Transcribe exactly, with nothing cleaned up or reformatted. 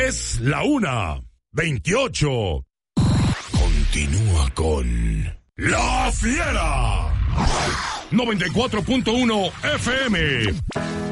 Es la una veintiocho. Continúa con La Fiera. noventa y cuatro punto uno F M.